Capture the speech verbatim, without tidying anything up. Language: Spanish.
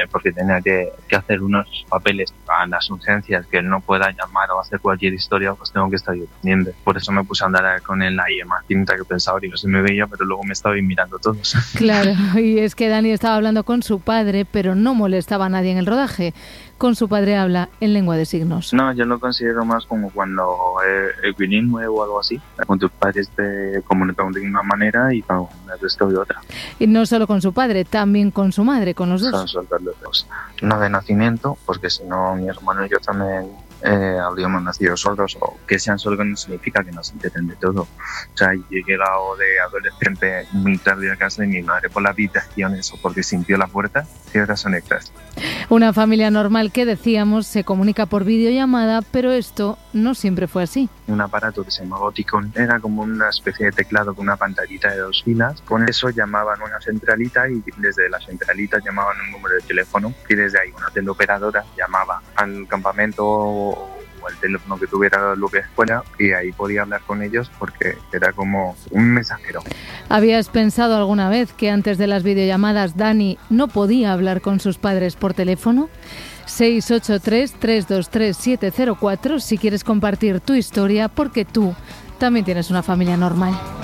¿eh? Porque tenía que, que hacer unos papeles a las urgencias que él no pueda llamar o hacer cualquier historia, pues tengo que estar yo pendiente. Por eso me puse a andar con él ahí más tinta que pensaba, digo, se me veía, pero luego me estaba mirando todos. Claro, y es que Dani estaba hablando con su padre, pero no molestaba a nadie en el rodaje. Con su padre habla en lengua de signos. No, yo lo considero más como cuando es bilingüe o algo así. Con tus padres te comunican de una manera y con el resto de otra. Y no solo con su padre, también con su madre, con los dos. Son solo los dos. No de nacimiento, porque si no mi hermano y yo también eh, habríamos nacido sordos, o que sean sordos no significa que no se enteren de todo. O sea, yo he llegado de adolescente muy tarde a casa y mi madre por las habitaciones o porque sintió la puerta, ciertas son extras. Una familia normal que decíamos se comunica por videollamada, pero esto no siempre fue así. Un aparato que se llamaba Oticon era como una especie de teclado con una pantallita de dos filas. Con eso llamaban a una centralita y desde la centralita llamaban un número de teléfono y desde ahí una teleoperadora llamaba al campamento o el teléfono que tuviera lo que fuera y ahí podía hablar con ellos porque era como un mensajero. ¿Habías pensado alguna vez que antes de las videollamadas Dani no podía hablar con sus padres por teléfono? seis ocho tres, tres dos tres, siete cero cuatro si quieres compartir tu historia porque tú también tienes una familia normal.